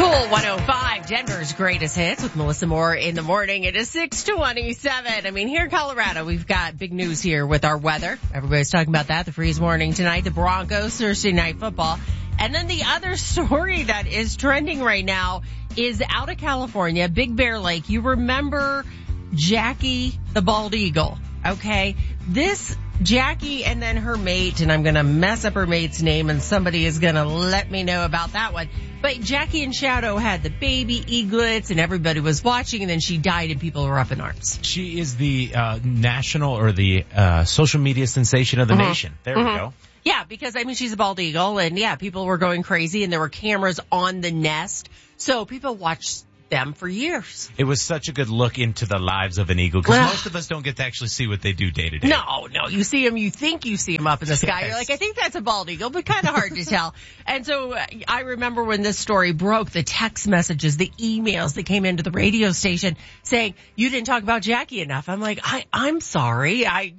Cool 105, Denver's greatest hits with Melissa Moore in the morning. It is 6:27. I mean, here in Colorado, we've got big news here with our weather. Everybody's talking about that. The freeze warning tonight, the Broncos, Thursday night football. And then the other story that is trending right now is out of California, Big Bear Lake. You remember Jackie the bald eagle, okay? This Jackie and then her mate, and I'm going to mess up her mate's name, and somebody is going to let me know about that one. But Jackie and Shadow had the baby eaglets, and everybody was watching, and then she died, and people were up in arms. She is the national or the social media sensation of the nation. There we go. Yeah, because, I mean, she's a bald eagle, and yeah, people were going crazy, and there were cameras on the nest, so people watched them for years. It was such a good look into the lives of an eagle, because most of us don't get to actually see what they do day to day. No, you see them, you think you see them up in the sky. Yes. You're like, I think that's a bald eagle, but kind of hard to tell. And so I remember when this story broke, the text messages, the emails that came into the radio station saying, you didn't talk about Jackie enough. I'm like, I'm sorry. I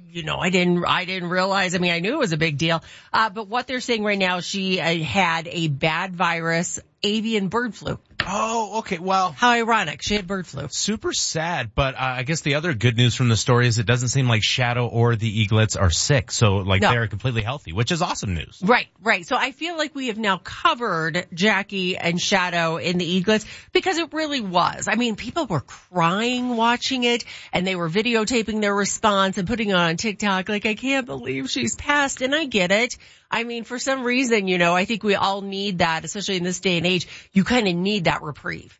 didn't realize. I mean, I knew it was a big deal. But what they're saying right now, she had a bad virus, avian bird flu. Oh, okay. Well, how ironic. She had bird flu. Super sad. But I guess the other good news from the story is it doesn't seem like Shadow or the eaglets are sick. So they're completely healthy, which is awesome news. Right. So I feel like we have now covered Jackie and Shadow in the eaglets because it really was. I mean, people were crying watching it, and they were videotaping their response and putting it on TikTok. Like, I can't believe she's passed. And I get it. I mean, for some reason, I think we all need that, especially in this day and age. You kind of need that reprieve.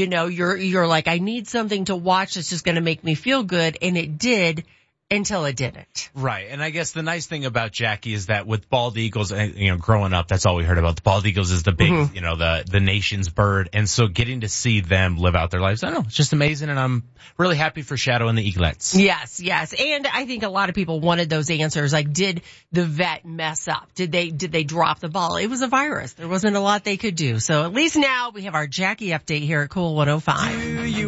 You're like, I need something to watch that's just going to make me feel good. And it did until it didn't. Right. And I guess the nice thing about Jackie is that with bald eagles, growing up, that's all we heard about. The bald eagles is the big, the nation's bird. And so getting to see them live out their lives, I don't know, it's just amazing. And I'm really happy for Shadow and the eaglets. Yes. And I think a lot of people wanted those answers. Like, did the vet mess up? Did they drop the ball? It was a virus. There wasn't a lot they could do. So at least now we have our Jackie update here at Cool 105.